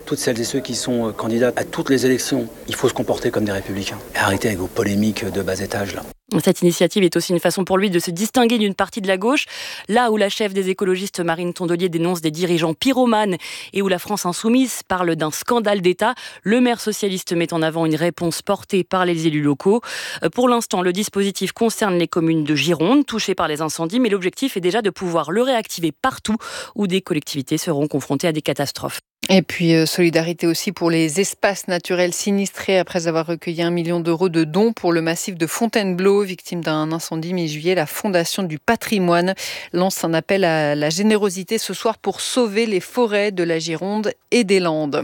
toutes celles et ceux qui sont candidats à toutes les élections, il faut se comporter comme des républicains. Et arrêter avec vos polémiques de bas étage, là. Cette initiative est aussi une façon pour lui de se distinguer d'une partie de la gauche. Là où la chef des écologistes Marine Tondelier dénonce des dirigeants pyromanes et où la France insoumise parle d'un scandale d'État, le maire socialiste met en avant une réponse portée par les élus locaux. Pour l'instant, le dispositif concerne les communes de Gironde touchées par les incendies, mais l'objectif est déjà de pouvoir le réactiver partout où des collectivités seront confrontées à des catastrophes. Et puis, solidarité aussi pour les espaces naturels sinistrés après avoir recueilli 1 million d'euros de dons pour le massif de Fontainebleau, victime d'un incendie mi-juillet. La Fondation du patrimoine lance un appel à la générosité ce soir pour sauver les forêts de la Gironde et des Landes.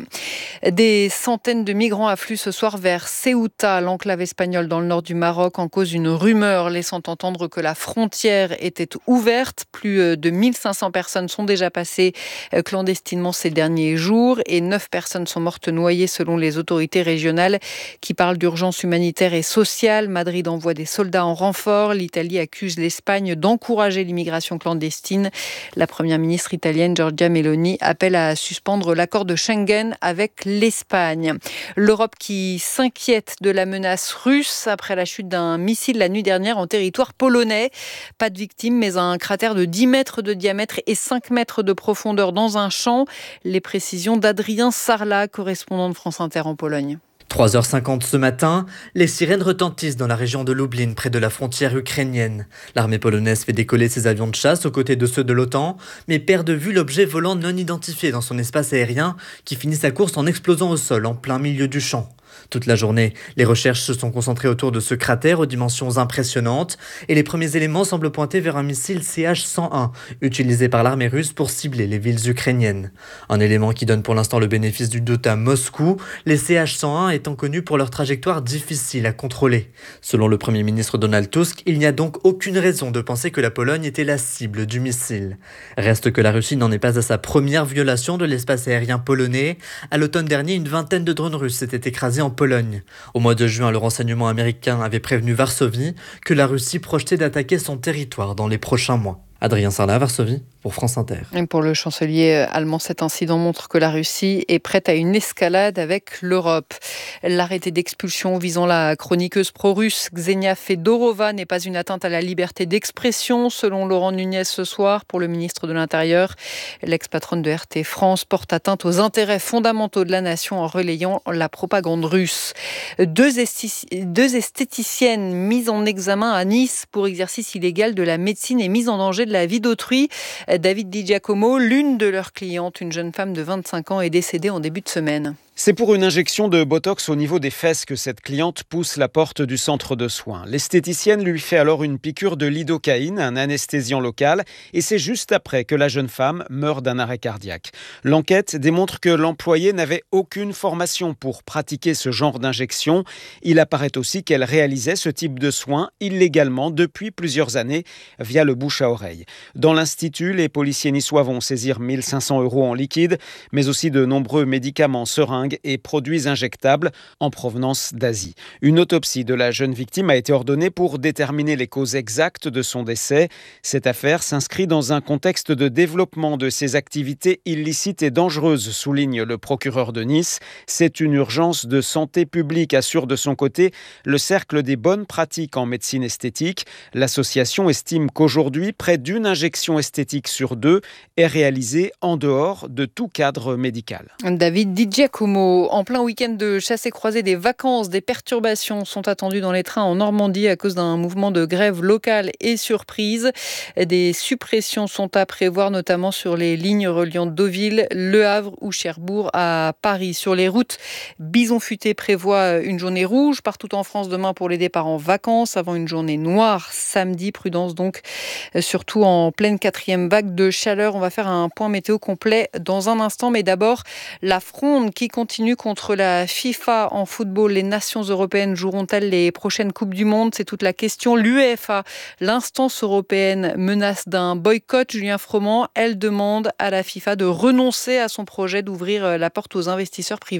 Des centaines de migrants affluent ce soir vers Ceuta, l'enclave espagnole dans le nord du Maroc, en cause d'une rumeur laissant entendre que la frontière était ouverte. Plus de 1500 personnes sont déjà passées clandestinement ces derniers jours et 9 personnes sont mortes noyées selon les autorités régionales qui parlent d'urgence humanitaire et sociale. Madrid envoie des soldats en renfort. L'Italie accuse l'Espagne d'encourager l'immigration clandestine. La première ministre italienne Giorgia Meloni appelle à suspendre l'accord de Schengen avec l'Espagne. L'Europe qui s'inquiète de la menace russe après la chute d'un missile la nuit dernière en territoire polonais. Pas de victimes, mais un cratère de 10 mètres de diamètre et 5 mètres de profondeur dans un champ. Les précisions d'Adrien Sarlat, correspondant de France Inter en Pologne. 3h50 ce matin, les sirènes retentissent dans la région de Lublin, près de la frontière ukrainienne. L'armée polonaise fait décoller ses avions de chasse aux côtés de ceux de l'OTAN, mais perd de vue l'objet volant non identifié dans son espace aérien qui finit sa course en explosant au sol en plein milieu du champ. Toute la journée, les recherches se sont concentrées autour de ce cratère aux dimensions impressionnantes et les premiers éléments semblent pointer vers un missile CH-101 utilisé par l'armée russe pour cibler les villes ukrainiennes. Un élément qui donne pour l'instant le bénéfice du doute à Moscou, les CH-101 étant connus pour leur trajectoire difficile à contrôler. Selon le Premier ministre Donald Tusk, il n'y a donc aucune raison de penser que la Pologne était la cible du missile. Reste que la Russie n'en est pas à sa première violation de l'espace aérien polonais. À l'automne dernier, une vingtaine de drones russes s'étaient écrasés en Pologne. Au mois de juin, le renseignement américain avait prévenu Varsovie que la Russie projetait d'attaquer son territoire dans les prochains mois. Adrien Sarlat, Varsovie, pour France Inter. Et pour le chancelier allemand, cet incident montre que la Russie est prête à une escalade avec l'Europe. L'arrêté d'expulsion visant la chroniqueuse pro-russe Ksenia Fedorova n'est pas une atteinte à la liberté d'expression, selon Laurent Nunez ce soir pour le ministre de l'Intérieur. L'ex-patronne de RT France porte atteinte aux intérêts fondamentaux de la nation en relayant la propagande russe. Deux esthéticiennes mises en examen à Nice pour exercice illégal de la médecine et mise en danger de la vie d'autrui. David Di Giacomo, l'une de leurs clientes, une jeune femme de 25 ans, est décédée en début de semaine. C'est pour une injection de Botox au niveau des fesses que cette cliente pousse la porte du centre de soins. L'esthéticienne lui fait alors une piqûre de lidocaïne, un anesthésiant local, et c'est juste après que la jeune femme meurt d'un arrêt cardiaque. L'enquête démontre que l'employée n'avait aucune formation pour pratiquer ce genre d'injection. Il apparaît aussi qu'elle réalisait ce type de soins illégalement depuis plusieurs années via le bouche à oreille. Dans l'institut, les policiers niçois vont saisir 1 500 € en liquide, mais aussi de nombreux médicaments, seringues et produits injectables en provenance d'Asie. Une autopsie de la jeune victime a été ordonnée pour déterminer les causes exactes de son décès. Cette affaire s'inscrit dans un contexte de développement de ces activités illicites et dangereuses, souligne le procureur de Nice. C'est une urgence de santé publique, assure de son côté le Cercle des bonnes pratiques en médecine esthétique. L'association estime qu'aujourd'hui, près d'une injection esthétique sur 2 est réalisée en dehors de tout cadre médical. David Di Giacomo. En plein week-end de chasse et croisée des vacances, des perturbations sont attendues dans les trains en Normandie à cause d'un mouvement de grève local et surprise. Des suppressions sont à prévoir, notamment sur les lignes reliant Deauville, Le Havre ou Cherbourg à Paris. Sur les routes, Bison Futé prévoit une journée rouge partout en France demain pour les départs en vacances, avant une journée noire samedi. Prudence donc, surtout en pleine 4e vague de chaleur. On va faire un point météo complet dans un instant, mais d'abord, la fronde qui continue contre la FIFA en football. Les nations européennes joueront-elles les prochaines Coupes du Monde? C'est toute la question. L'UEFA, l'instance européenne, menace d'un boycott. Julien Froment, elle demande à la FIFA de renoncer à son projet d'ouvrir la porte aux investisseurs privés.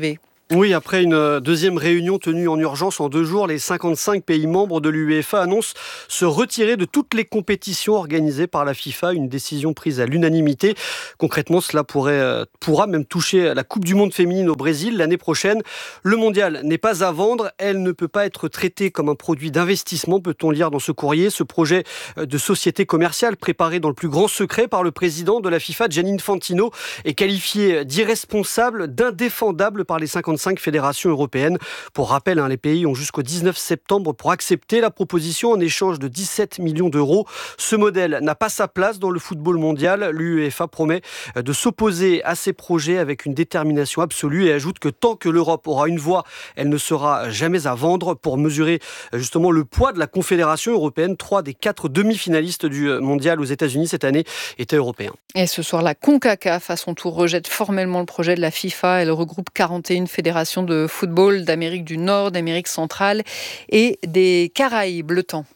Oui, après une deuxième réunion tenue en urgence en 2 jours, les 55 pays membres de l'UEFA annoncent se retirer de toutes les compétitions organisées par la FIFA, une décision prise à l'unanimité. Concrètement, cela pourra même toucher la Coupe du Monde féminine au Brésil l'année prochaine. Le mondial n'est pas à vendre, elle ne peut pas être traitée comme un produit d'investissement, peut-on lire dans ce courrier. Ce projet de société commerciale préparé dans le plus grand secret par le président de la FIFA, Gianni Infantino, est qualifié d'irresponsable, d'indéfendable par les 55 fédérations européennes. Pour rappel, les pays ont jusqu'au 19 septembre pour accepter la proposition en échange de 17 millions d'euros. Ce modèle n'a pas sa place dans le football mondial. L'UEFA promet de s'opposer à ces projets avec une détermination absolue et ajoute que tant que l'Europe aura une voix, elle ne sera jamais à vendre. Pour mesurer justement le poids de la Confédération européenne, 3 des 4 demi-finalistes du mondial aux États-Unis cette année étaient européens. Et ce soir, la CONCACAF, à son tour, rejette formellement le projet de la FIFA. Elle regroupe 41 fédérations de football d'Amérique du Nord, d'Amérique centrale et des Caraïbes. Le temps.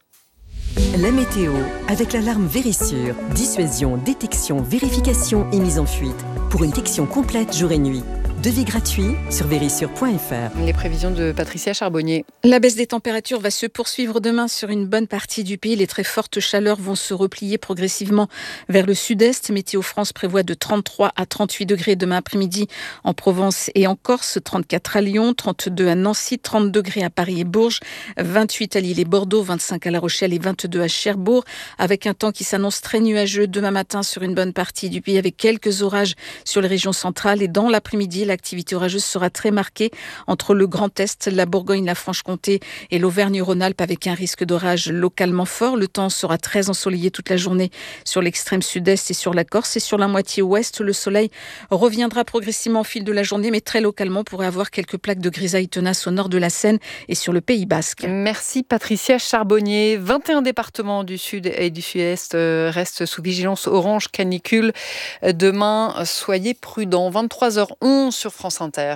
La météo, avec l'alarme Vérissure. Dissuasion, détection, vérification et mise en fuite. Pour une détection complète jour et nuit. Devis gratuit sur vérissure.fr. Les prévisions de Patricia Charbonnier. La baisse des températures va se poursuivre demain sur une bonne partie du pays. Les très fortes chaleurs vont se replier progressivement vers le sud-est. Météo France prévoit de 33 à 38 degrés demain après-midi en Provence et en Corse, 34 à Lyon, 32 à Nancy, 30 degrés à Paris et Bourges, 28 à Lille et Bordeaux, 25 à La Rochelle et 22 à Cherbourg, avec un temps qui s'annonce très nuageux demain matin sur une bonne partie du pays avec quelques orages sur les régions centrales et dans l'après-midi, l'activité orageuse sera très marquée entre le Grand Est, la Bourgogne, la Franche-Comté et l'Auvergne-Rhône-Alpes avec un risque d'orage localement fort. Le temps sera très ensoleillé toute la journée sur l'extrême sud-est et sur la Corse et sur la moitié ouest. Le soleil reviendra progressivement au fil de la journée, mais très localement, on pourrait avoir quelques plaques de grisaille tenace au nord de la Seine et sur le Pays Basque. Merci Patricia Charbonnier. 21 départements du sud et du sud-est restent sous vigilance orange canicule. Demain, soyez prudents. 23h11 sur France Inter.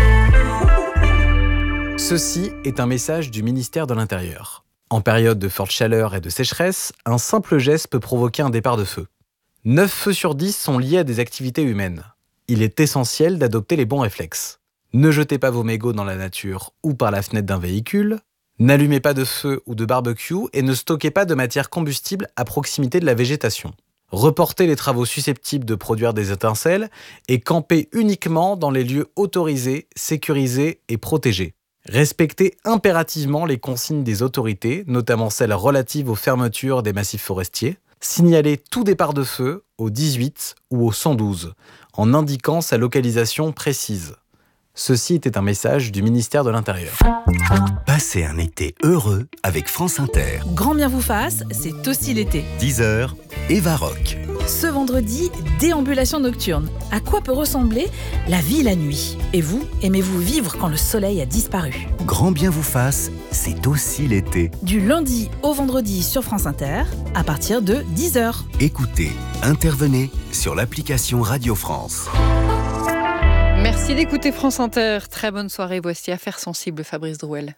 Ceci est un message du ministère de l'Intérieur. En période de forte chaleur et de sécheresse, un simple geste peut provoquer un départ de feu. 9 feux sur 10 sont liés à des activités humaines. Il est essentiel d'adopter les bons réflexes. Ne jetez pas vos mégots dans la nature ou par la fenêtre d'un véhicule. N'allumez pas de feu ou de barbecue et ne stockez pas de matière combustible à proximité de la végétation. Reportez les travaux susceptibles de produire des étincelles et campez uniquement dans les lieux autorisés, sécurisés et protégés. Respectez impérativement les consignes des autorités, notamment celles relatives aux fermetures des massifs forestiers. Signalez tout départ de feu au 18 ou au 112, en indiquant sa localisation précise. Ceci était un message du ministère de l'Intérieur. Passez un été heureux avec France Inter. Grand bien vous fasse, c'est aussi l'été. 10h, Eva Rock. Ce vendredi, déambulation nocturne. À quoi peut ressembler la vie la nuit? Et vous, aimez-vous vivre quand le soleil a disparu? Grand bien vous fasse, c'est aussi l'été. Du lundi au vendredi sur France Inter, à partir de 10h. Écoutez, intervenez sur l'application Radio France. Merci d'écouter France Inter. Très bonne soirée. Voici Affaires sensibles, Fabrice Drouel.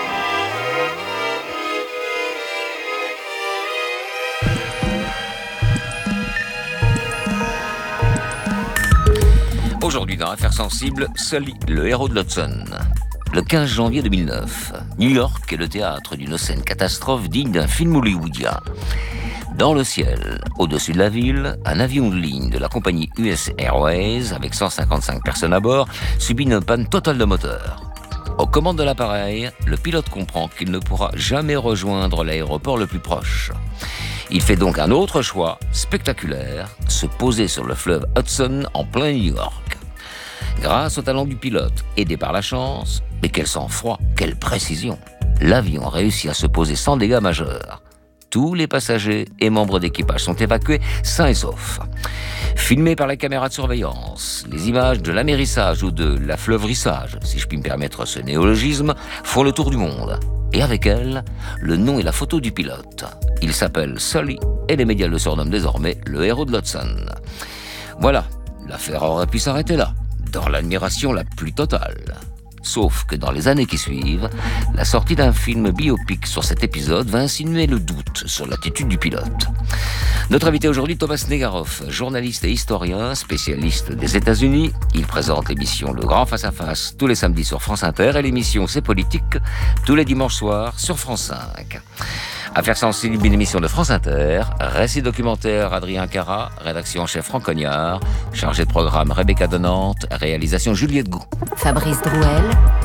Aujourd'hui dans Affaires sensibles, Sully, le héros de l'Hudson. Le 15 janvier 2009, New York est le théâtre d'une scène catastrophe digne d'un film hollywoodien. Dans le ciel, au-dessus de la ville, un avion de ligne de la compagnie US Airways, avec 155 personnes à bord, subit une panne totale de moteur. Aux commandes de l'appareil, le pilote comprend qu'il ne pourra jamais rejoindre l'aéroport le plus proche. Il fait donc un autre choix, spectaculaire, se poser sur le fleuve Hudson en plein New York. Grâce au talent du pilote, aidé par la chance, mais quel sang-froid, quelle précision, l'avion réussit à se poser sans dégâts majeurs. Tous les passagers et membres d'équipage sont évacués sains et saufs. Filmés par la caméra de surveillance, les images de l'amérissage ou de l'affleuvrissage, si je puis me permettre ce néologisme, font le tour du monde. Et avec elles, le nom et la photo du pilote. Il s'appelle Sully et les médias le surnomment désormais le héros de l'Hudson. Voilà, l'affaire aurait pu s'arrêter là, dans l'admiration la plus totale. Sauf que dans les années qui suivent, la sortie d'un film biopic sur cet épisode va insinuer le doute sur l'attitude du pilote. Notre invité aujourd'hui, Thomas Negaroff, journaliste et historien, spécialiste des États-Unis. Il présente l'émission Le Grand Face à Face tous les samedis sur France Inter et l'émission C'est Politique tous les dimanches soirs sur France 5. Affaires sensibles, une émission de France Inter, récit documentaire Adrien Cara, rédaction en chef Franck Cognard, chargé de programme Rebecca de Nantes, réalisation Juliette Gou. Fabrice Drouel,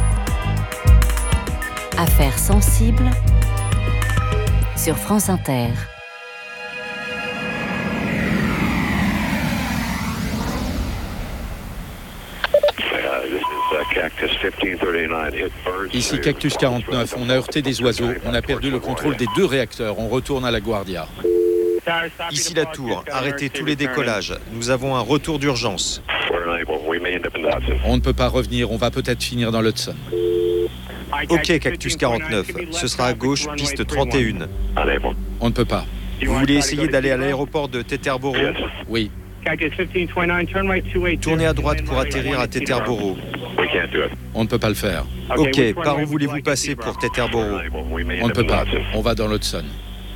Affaires sensibles sur France Inter. Ici Cactus 49, on a heurté des oiseaux, on a perdu le contrôle des 2 réacteurs, on retourne à La Guardia. Ici la tour, arrêtez tous les décollages, nous avons un retour d'urgence. On ne peut pas revenir, on va peut-être finir dans l'Hudson. Ok Cactus 49, ce sera à gauche, piste 31. On ne peut pas. Vous voulez essayer d'aller à l'aéroport de Teterboro? Oui. Tournez à droite pour atterrir à Teterboro. On ne peut pas le faire. Ok, par où voulez-vous passer pour Teterboro? On ne peut pas, on va dans l'Hudson.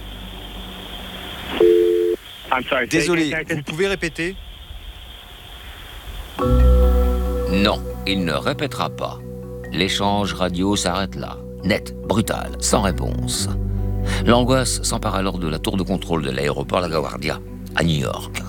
Désolé, vous pouvez répéter? Non, il ne répétera pas. L'échange radio s'arrête là, net, brutal, sans réponse. L'angoisse s'empare alors de la tour de contrôle de l'aéroport La Guardia, à New York.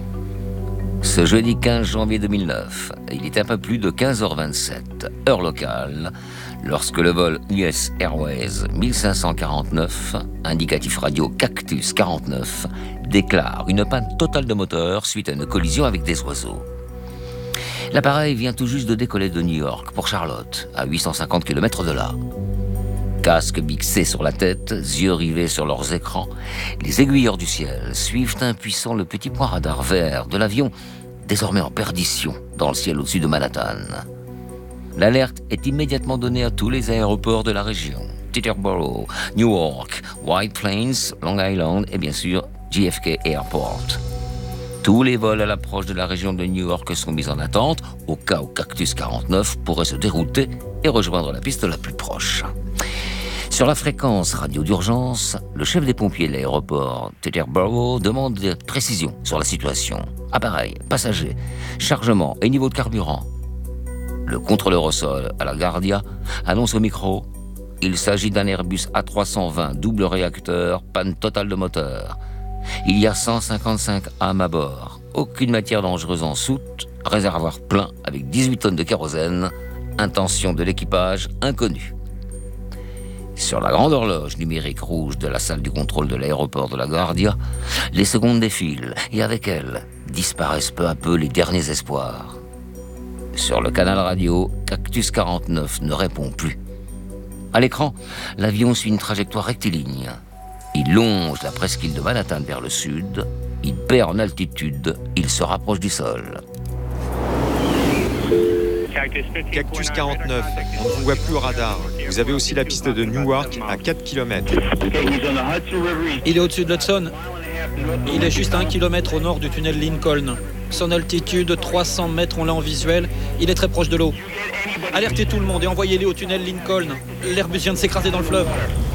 Ce jeudi 15 janvier 2009, il est un peu plus de 15h27, heure locale, lorsque le vol US Airways 1549, indicatif radio Cactus 49, déclare une panne totale de moteur suite à une collision avec des oiseaux. L'appareil vient tout juste de décoller de New York pour Charlotte, à 850 km de là. Casque bixé sur la tête, yeux rivés sur leurs écrans, les aiguilleurs du ciel suivent impuissants le petit point radar vert de l'avion, désormais en perdition dans le ciel au-dessus de Manhattan. L'alerte est immédiatement donnée à tous les aéroports de la région. Teterboro, Newark, White Plains, Long Island et bien sûr JFK Airport. Tous les vols à l'approche de la région de New York sont mis en attente au cas où Cactus 49 pourrait se dérouter et rejoindre la piste la plus proche. Sur la fréquence radio d'urgence, le chef des pompiers de l'aéroport, Teterboro, demande des précisions sur la situation. Appareil, passagers, chargement et niveau de carburant. Le contrôleur au sol à La Guardia annonce au micro « Il s'agit d'un Airbus A320 double réacteur, panne totale de moteur. Il y a 155 âmes à bord, aucune matière dangereuse en soute, réservoir plein avec 18 tonnes de kérosène, intention de l'équipage inconnue. » Sur la grande horloge numérique rouge de la salle du contrôle de l'aéroport de La Guardia, les secondes défilent et avec elles disparaissent peu à peu les derniers espoirs. Sur le canal radio, Cactus 49 ne répond plus. À l'écran, l'avion suit une trajectoire rectiligne. Il longe la presqu'île de Manhattan vers le sud, il perd en altitude, il se rapproche du sol. Cactus 49, on ne vous voit plus au radar. Vous avez aussi la piste de Newark à 4 km. Il est au-dessus de l'Hudson. Il est juste à 1 km au nord du tunnel Lincoln. Son altitude, 300 mètres, on l'a en visuel. Il est très proche de l'eau. Alertez tout le monde et envoyez-les au tunnel Lincoln. L'Airbus vient de s'écraser dans le fleuve.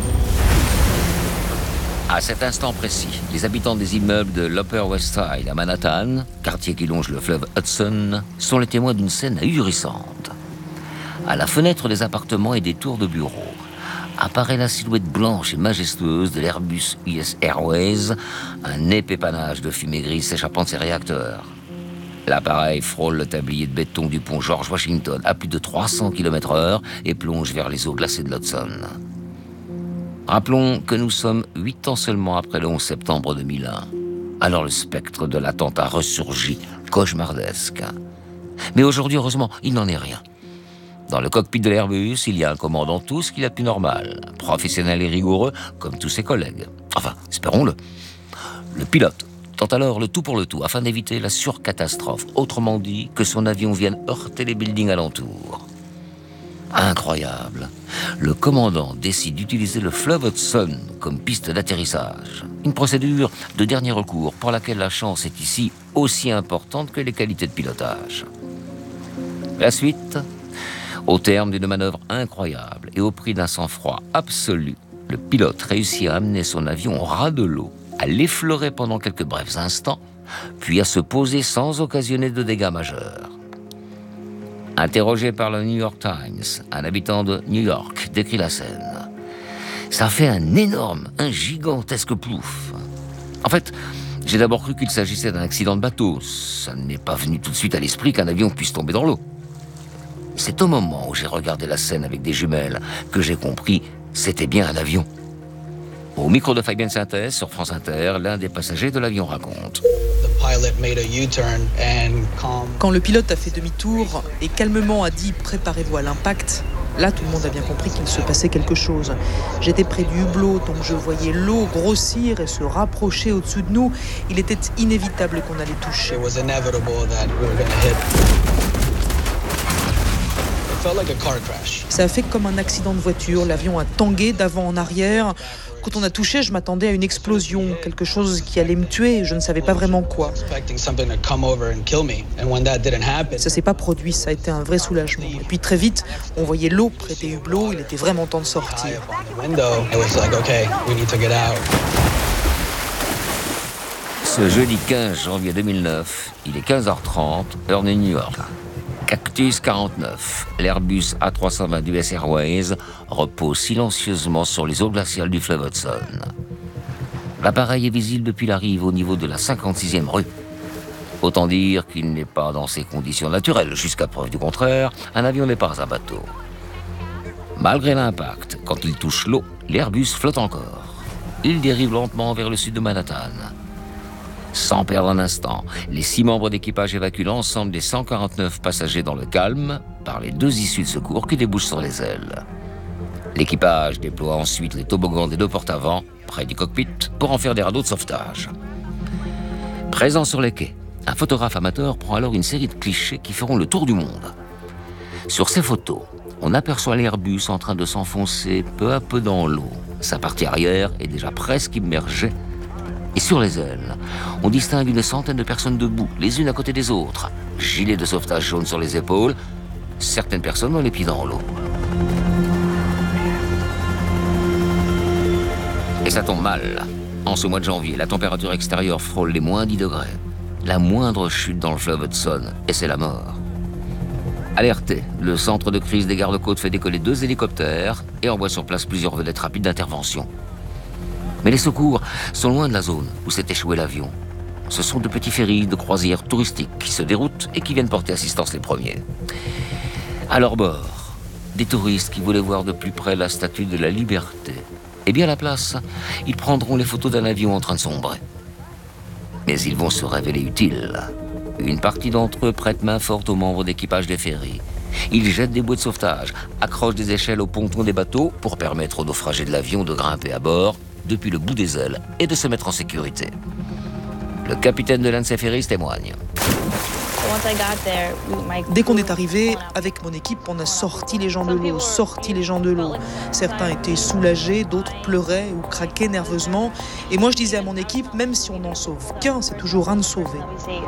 À cet instant précis, les habitants des immeubles de l'Upper West Side à Manhattan, quartier qui longe le fleuve Hudson, sont les témoins d'une scène ahurissante. À la fenêtre des appartements et des tours de bureaux, apparaît la silhouette blanche et majestueuse de l'Airbus US Airways, un épais panache de fumée grise s'échappant de ses réacteurs. L'appareil frôle le tablier de béton du pont George Washington à plus de 300 km/h et plonge vers les eaux glacées de l'Hudson. Rappelons que nous sommes 8 ans seulement après le 11 septembre 2001. Alors le spectre de l'attentat ressurgit, cauchemardesque. Mais aujourd'hui, heureusement, il n'en est rien. Dans le cockpit de l'Airbus, il y a un commandant tout ce qu'il a de plus normal, professionnel et rigoureux, comme tous ses collègues. Enfin, espérons-le. Le pilote tente alors le tout pour le tout, afin d'éviter la surcatastrophe, autrement dit, que son avion vienne heurter les buildings alentours. Incroyable. Le commandant décide d'utiliser le fleuve Hudson comme piste d'atterrissage. Une procédure de dernier recours pour laquelle la chance est ici aussi importante que les qualités de pilotage. La suite, Au terme d'une manœuvre incroyable et au prix d'un sang-froid absolu, le pilote réussit à amener son avion au ras de l'eau, à l'effleurer pendant quelques brefs instants, puis à se poser sans occasionner de dégâts majeurs. Interrogé par le New York Times, un habitant de New York décrit la scène. Ça fait un gigantesque plouf. En fait, j'ai d'abord cru qu'il s'agissait d'un accident de bateau. Ça ne m'est pas venu tout de suite à l'esprit qu'un avion puisse tomber dans l'eau. C'est au moment où j'ai regardé la scène avec des jumelles que j'ai compris c'était bien un avion. Au micro de Fabien Synthèse sur France Inter, l'un des passagers de l'avion raconte. Quand le pilote a fait demi-tour et calmement a dit « préparez-vous à l'impact », là tout le monde a bien compris qu'il se passait quelque chose. J'étais près du hublot, donc je voyais l'eau grossir et se rapprocher au-dessus de nous. Il était inévitable qu'on allait toucher. Ça a fait comme un accident de voiture. L'avion a tangué d'avant en arrière. Quand on a touché, je m'attendais à une explosion, quelque chose qui allait me tuer. Je ne savais pas vraiment quoi. Ça s'est pas produit, ça a été un vrai soulagement. Et puis très vite, on voyait l'eau près des hublots. Il était vraiment temps de sortir. Ce jeudi 15 janvier 2009, il est 15h30, heure de New York. Cactus 49, l'Airbus A320 d'US Airways repose silencieusement sur les eaux glaciales du fleuve Hudson. L'appareil est visible depuis la rive au niveau de la 56e rue. Autant dire qu'il n'est pas dans ses conditions naturelles. Jusqu'à preuve du contraire, un avion n'est pas un bateau. Malgré l'impact, quand il touche l'eau, l'Airbus flotte encore. Il dérive lentement vers le sud de Manhattan. Sans perdre un instant, les 6 membres d'équipage évacuent l'ensemble des 149 passagers dans le calme par les 2 issues de secours qui débouchent sur les ailes. L'équipage déploie ensuite les toboggans des 2 portes avant, près du cockpit, pour en faire des radeaux de sauvetage. Présent sur les quais, un photographe amateur prend alors une série de clichés qui feront le tour du monde. Sur ces photos, on aperçoit l'Airbus en train de s'enfoncer peu à peu dans l'eau. Sa partie arrière est déjà presque immergée. Et sur les ailes, on distingue une centaine de personnes debout, les unes à côté des autres. Gilets de sauvetage jaunes sur les épaules. Certaines personnes ont les pieds dans l'eau. Et ça tombe mal. En ce mois de janvier, la température extérieure frôle les moins 10 degrés. La moindre chute dans le fleuve Hudson, et c'est la mort. Alerté, le centre de crise des gardes-côtes fait décoller 2 hélicoptères et envoie sur place plusieurs vedettes rapides d'intervention. Mais les secours sont loin de la zone où s'est échoué l'avion. Ce sont de petits ferries de croisière touristiques qui se déroutent et qui viennent porter assistance les premiers. À leur bord, des touristes qui voulaient voir de plus près la statue de la Liberté. Et bien à la place, ils prendront les photos d'un avion en train de sombrer. Mais ils vont se révéler utiles. Une partie d'entre eux prête main forte aux membres d'équipage des ferries. Ils jettent des bouées de sauvetage, accrochent des échelles au ponton des bateaux pour permettre aux naufragés de l'avion de grimper à bord depuis le bout des ailes et de se mettre en sécurité. Le capitaine de l'un de ces ferries témoigne. Dès qu'on est arrivé, avec mon équipe, on a sorti les gens de l'eau, Certains étaient soulagés, d'autres pleuraient ou craquaient nerveusement. Et moi, je disais à mon équipe, même si on n'en sauve qu'un, c'est toujours un de sauvé.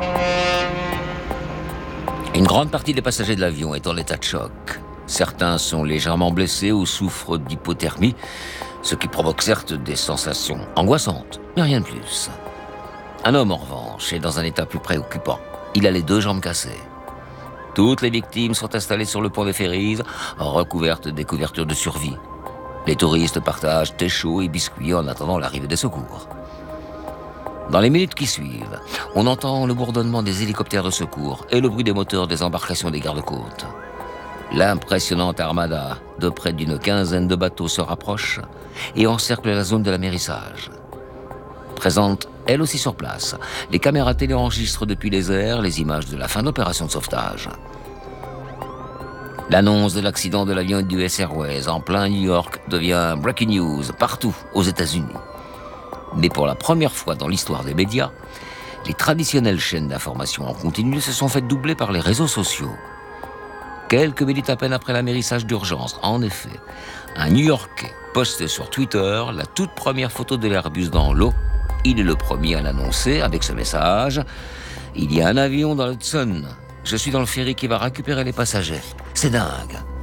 Une grande partie des passagers de l'avion est en état de choc. Certains sont légèrement blessés ou souffrent d'hypothermie, ce qui provoque certes des sensations angoissantes, mais rien de plus. Un homme, en revanche, est dans un état plus préoccupant. Il a les 2 jambes cassées. Toutes les victimes sont installées sur le pont des ferries, recouvertes des couvertures de survie. Les touristes partagent thé chaud et biscuits en attendant l'arrivée des secours. Dans les minutes qui suivent, on entend le bourdonnement des hélicoptères de secours et le bruit des moteurs des embarcations des gardes-côtes. L'impressionnante armada de près d'une quinzaine de bateaux se rapproche et encercle la zone de l'amérissage. Présente, elle aussi sur place, les caméras télé enregistrent depuis les airs les images de la fin d'opération de sauvetage. L'annonce de l'accident de l'avion du US Airways en plein New York devient breaking news partout aux États-Unis. Mais pour la première fois dans l'histoire des médias, les traditionnelles chaînes d'information en continu se sont faites doubler par les réseaux sociaux. Quelques minutes à peine après l'amérissage d'urgence, en effet, un New-Yorkais poste sur Twitter la toute première photo de l'Airbus dans l'eau. Il est le premier à l'annoncer avec ce message. « Il y a un avion dans l'Hudson. Je suis dans le ferry qui va récupérer les passagers. C'est dingue. »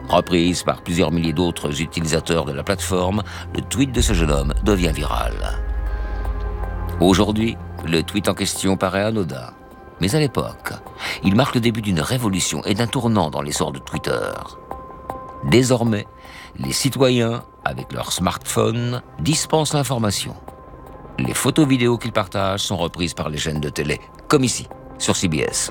Reprise par plusieurs milliers d'autres utilisateurs de la plateforme, le tweet de ce jeune homme devient viral. Aujourd'hui, le tweet en question paraît anodin. Mais à l'époque, il marque le début d'une révolution et d'un tournant dans l'essor de Twitter. Désormais, les citoyens, avec leur smartphone, dispensent l'information. Les photos vidéos qu'ils partagent sont reprises par les chaînes de télé, comme ici, sur CBS.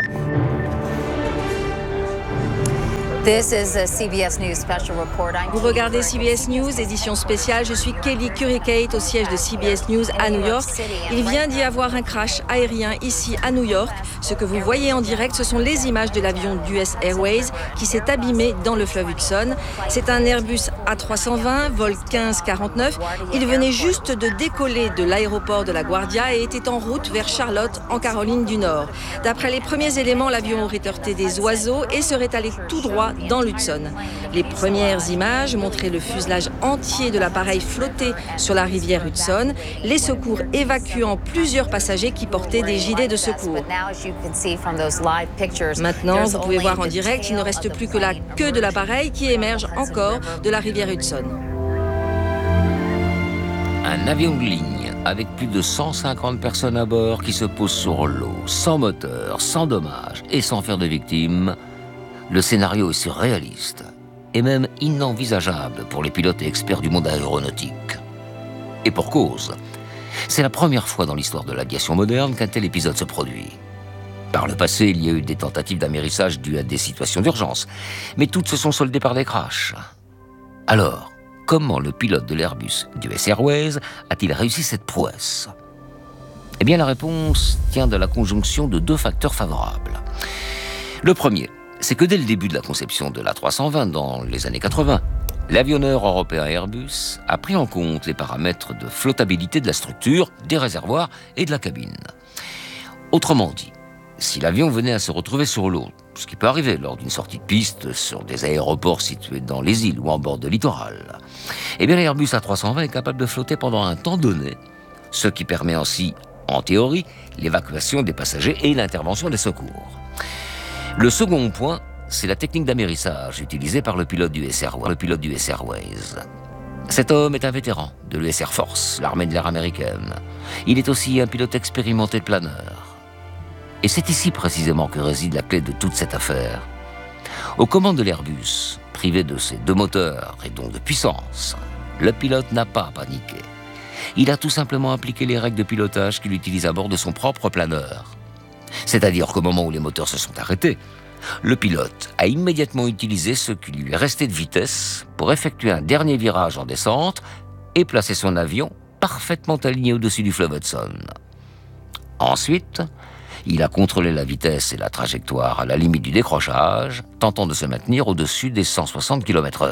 Vous regardez CBS News, édition spéciale. Je suis Kelly Currie-Kate au siège de CBS News à New York. Il vient d'y avoir un crash aérien ici à New York. Ce que vous voyez en direct, ce sont les images de l'avion d'US Airways qui s'est abîmé dans le fleuve Hudson. C'est un Airbus A320, vol 1549. Il venait juste de décoller de l'aéroport de LaGuardia et était en route vers Charlotte, en Caroline du Nord. D'après les premiers éléments, l'avion aurait heurté des oiseaux et serait allé tout droit dans l'Hudson. Les premières images montraient le fuselage entier de l'appareil flotter sur la rivière Hudson, les secours évacuant plusieurs passagers qui portaient des gilets de secours. Maintenant, vous pouvez voir en direct, il ne reste plus que la queue de l'appareil qui émerge encore de la rivière Hudson. Un avion de ligne avec plus de 150 personnes à bord qui se pose sur l'eau, sans moteur, sans dommages et sans faire de victimes. Le scénario est surréaliste et même inenvisageable pour les pilotes et experts du monde aéronautique. Et pour cause, c'est la première fois dans l'histoire de l'aviation moderne qu'un tel épisode se produit. Par le passé, il y a eu des tentatives d'amérissage dues à des situations d'urgence, mais toutes se sont soldées par des crashs. Alors, comment le pilote de l'Airbus d'US Airways a-t-il réussi cette prouesse ? Eh bien, la réponse tient de la conjonction de deux facteurs favorables. Le premier, c'est que dès le début de la conception de l'A320 dans les années 80, l'avionneur européen Airbus a pris en compte les paramètres de flottabilité de la structure, des réservoirs et de la cabine. Autrement dit, si l'avion venait à se retrouver sur l'eau, ce qui peut arriver lors d'une sortie de piste sur des aéroports situés dans les îles ou en bord de littoral, eh bien l'Airbus A320 est capable de flotter pendant un temps donné, ce qui permet ainsi, en théorie, l'évacuation des passagers et l'intervention des secours. Le second point, c'est la technique d'amérissage utilisée par le pilote d'US Airways. Cet homme est un vétéran de l'US Air Force, l'armée de l'air américaine. Il est aussi un pilote expérimenté de planeur. Et c'est ici précisément que réside la clé de toute cette affaire. Aux commandes de l'Airbus, privé de ses deux moteurs et donc de puissance, le pilote n'a pas paniqué. Il a tout simplement appliqué les règles de pilotage qu'il utilise à bord de son propre planeur. C'est-à-dire qu'au moment où les moteurs se sont arrêtés, le pilote a immédiatement utilisé ce qui lui est resté de vitesse pour effectuer un dernier virage en descente et placer son avion parfaitement aligné au-dessus du fleuve Hudson. Ensuite, il a contrôlé la vitesse et la trajectoire à la limite du décrochage, tentant de se maintenir au-dessus des 160 km/h.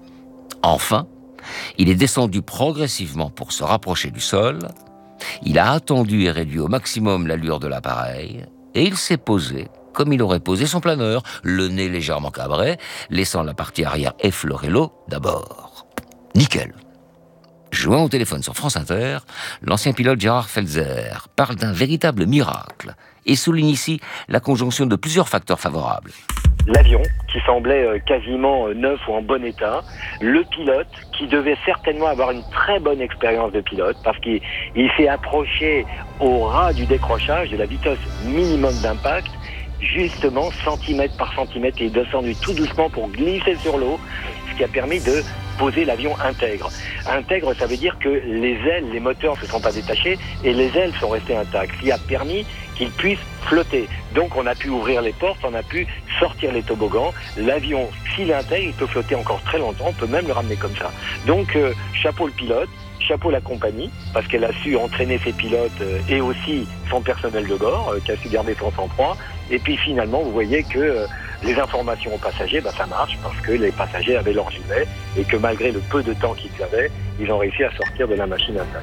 Enfin, il est descendu progressivement pour se rapprocher du sol. Il a attendu et réduit au maximum l'allure de l'appareil et il s'est posé comme il aurait posé son planeur, le nez légèrement cabré, laissant la partie arrière effleurer l'eau d'abord. Nickel. Joint au téléphone sur France Inter, l'ancien pilote Gérard Felzer parle d'un véritable miracle et souligne ici la conjonction de plusieurs facteurs favorables. L'avion, qui semblait quasiment neuf ou en bon état, le pilote, qui devait certainement avoir une très bonne expérience de pilote, parce qu'il s'est approché au ras du décrochage, de la vitesse minimum d'impact, justement centimètre par centimètre, et est descendu tout doucement pour glisser sur l'eau, ce qui a permis de poser l'avion intègre. Intègre, ça veut dire que les ailes, les moteurs ne se sont pas détachés et les ailes sont restées intactes, ce qui a permis qu'il puisse flotter. Donc on a pu ouvrir les portes, on a pu sortir les toboggans. L'avion, s'il est intègre, il peut flotter encore très longtemps, on peut même le ramener comme ça. Donc chapeau le pilote, chapeau la compagnie, parce qu'elle a su entraîner ses pilotes et aussi son personnel de bord, qui a su garder son sang-froid. Et puis finalement, vous voyez que les informations aux passagers, ça marche, parce que les passagers avaient leur gilet et que malgré le peu de temps qu'ils avaient, ils ont réussi à sortir de la machine intacte.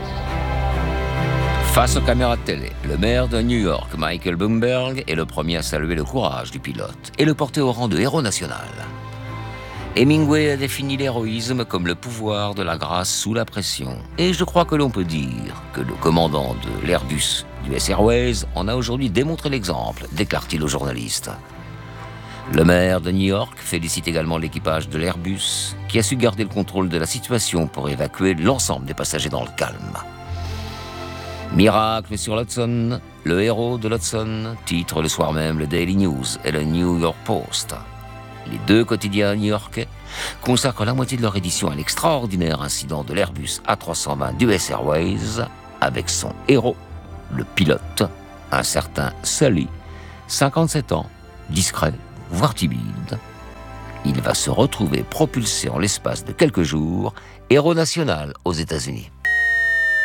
Face aux caméras de télé, le maire de New York, Michael Bloomberg, est le premier à saluer le courage du pilote et le porter au rang de héros national. Hemingway a défini l'héroïsme comme le pouvoir de la grâce sous la pression. Et je crois que l'on peut dire que le commandant de l'Airbus d'US Airways en a aujourd'hui démontré l'exemple, déclare-t-il aux journalistes. Le maire de New York félicite également l'équipage de l'Airbus qui a su garder le contrôle de la situation pour évacuer l'ensemble des passagers dans le calme. Miracle sur l'Hudson, le héros de l'Hudson, titre le soir même le Daily News et le New York Post. Les deux quotidiens new-yorkais consacrent la moitié de leur édition à l'extraordinaire incident de l'Airbus A320 d'US Airways avec son héros, le pilote, un certain Sully, 57 ans, discret, voire timide. Il va se retrouver propulsé en l'espace de quelques jours, héros national aux États-Unis.